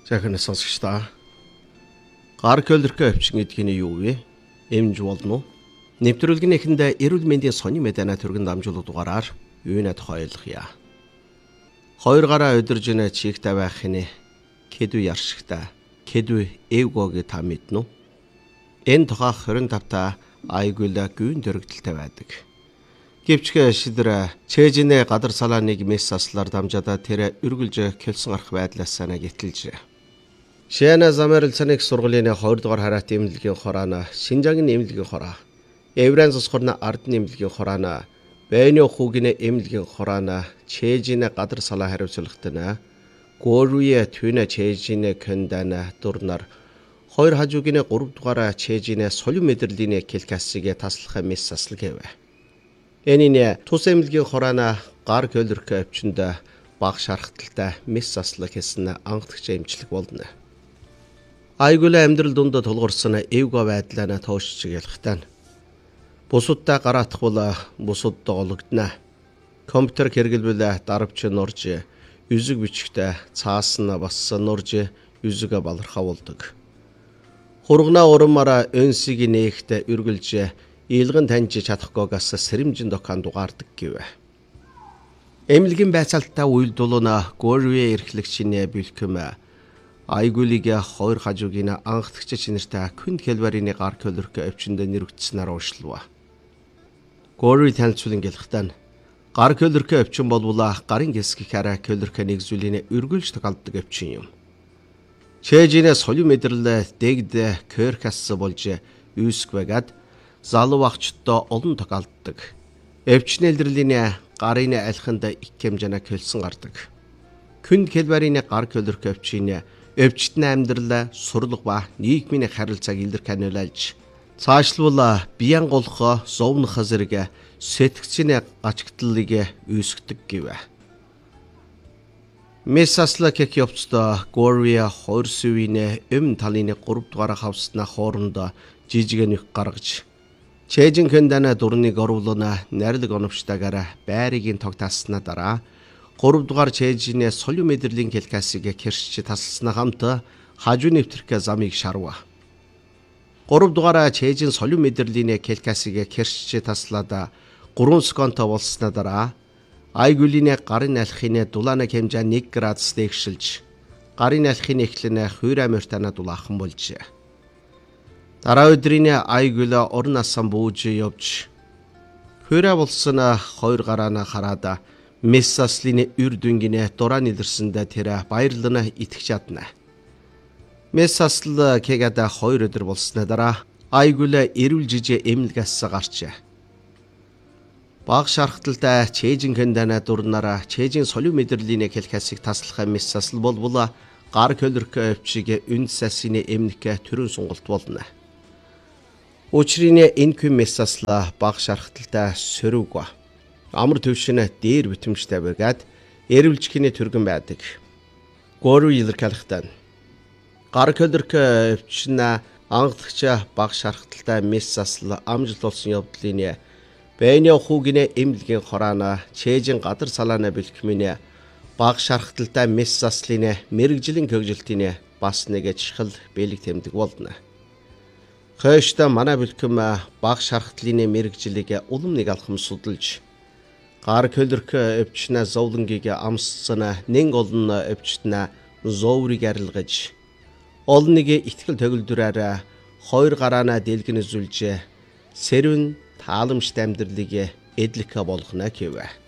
Захин сонсогчдаа гар көлөрхөө өвчин гэдгийг нь юу вэ? Эмж болно уу? Нэвтрүүлгийн эхэндээ эрүүл мэндийн сони мэдэнэ төргөн дамжуулах дугаараар юунаа тухайлахъя. Хоёр гараа өдөрж нэ чигтэй байх нь кэдү яршигтай. Кэдү эвгөөг та мэднэ үү? Энэ тухай 25-та айгуула гүйн дөрөгдөлтэй байдаг. Гэвчгээ шидэр чэжинэ гадар салааныг мес аслаар дамжаада тэр үргэлж келсэн арах байдлаасаа гítэлж. Шиана замарил цаныг сургуулийн 2 дугаар хараат эмнэлгийн хораана, Шинжаагийн эмнэлгийн хораа, Евран цусгорна ардны эмнэлгийн хораана, Бэйнө хүүгийн эмнэлгийн хораана, чэжинэ гадар салаа хариуцлагатана, Горуе түнэ чэжинэ кэндана дурнар, хоёр хажуугийн 3 дугаар чэжинэ солио мэдрэлийн келкасыг таслах мес асл гэвэ. Энийн тус эмнэлгийн хораана гар көлөрхөө өвчнөд баг шархталтай мес аслах гэсэн анхдагч эмчлэг болно. Айгуула амьдрал дунд тулгуурсан эвгөө байдлаа тоошч ялхтаа. Бусудтай гараатах бол бусудд ологдно. Компьютер хэрэглэвэл даравч нурж, yüzük бичгтээ цаасна бас нурж, yüzüge балархаа болдог. Хургана урмаараа өнсийг нээхтээ үргэлж илгэн таньж чадахгүйгээс сэрэмжин докан дугаардаг гэвэ. Эмнэлгийн байцаалттай үйлдүүлнэ Горуе эрхлэгчийн бэлхэм айгуулыг хоёр хажуугийн анхдагч чинэртэй күнд хэлбэрийн гар көлөрхөө өвчнөд нэрвэгдсэнээр уушлав. Горуе танилцуулан гэлхтэн гар көлөрхөө өвчин болвол гарын гэсгийнхаараа көлөрхөө нэгзүүлийн үргэлж тохиолддог өвчин юм. Чэжинэ солио мэдрэл дэгд кэркас болж үүсгэвэгэд залуу агчдаа олон тохиолддог. Өвчин илэрлийн гарын алханд их хэмжээний кэлсэн гардаг. Күнд хэлбэрийн гар көлөрхөө өвчин өвчтөн амьдрал сурлага ба нийгмийн харилцааг илэрх ханиулж цаашлбал биян голхоо зовнох зэрэг сэтгцийн гачигдлыг үүсгдэг гэвэ. Месаслак явцдаа Горуе хоёр сүвийн өмнө талын 3 дугаар хавсна хоорондоо жижигэнх гаргаж чэжин кэндана дурныг оруулна нарилэг оновчтойгоор байрыг тогтааснаа дараа 3 дугаар чэжинэ солио мэдрэлийн келкасыг кэрч тасласна хамт хажуу нэвтрэх замыг шарва. 3 дугаар чэжин солио мэдрэлийн келкасыг кэрч таслаад 3 секунд болсноо дараа айгуулын гарын алхины дулаана хэмжээ 1 градус дэгшилж гарын алхины эхлэн хуйра мортана дулаахан болж. Дараа өдрийн айгуул орон асан бууж явж хуйра болсон 2 гараана хараад мес аслын үр дүнгийн дурaan илэрсэндээ тэр баярлана итгэж чадна. Мес асл кэгад 2 өдөр болсны дараа айгуул эрүүл жижиг эмнэлгээс гарч баг шархталтай чэжин кэндана дурнараа чэжин солио мэдрэлийн хэлхасыг таслах мес асл болвол гар көлөрхөө өвчиг үн сасны эмнэлгээ төрөн сонголт болно. Учрын энэ мес асла баг шархталтай сөрөг амар төвшин дээр битэмжтэй байгаад эрүүлжихний төргөн байдаг. Горуе илэрхийлэхтэн гар көлөрхөө өвчин ангадагч баг шархталтай мес асл амжилт болсон явдлын Бэйнө хүүгийн эмнэлгийн хораана чэжин гадар салаана бэлхмийн баг шархталтай мес аслын мэрэгжлийн хөгжилтийн бас нэг чухал бэлэг тэмдэг болно. Хойштой манай бэлхэм баг шархтлын мэрэгжлийг улам нэг алхам судалж гар көлөрхөө өвчнө зовлонгийг амссан нэн олон өвчтнө зоврыг арилгаж олон нэг итгэл төгөлдрөөр 2 гараана дэлгэн үзүүлж сэрвэн тааламжтай амьдралыг эдлэх болгоно гэвэ.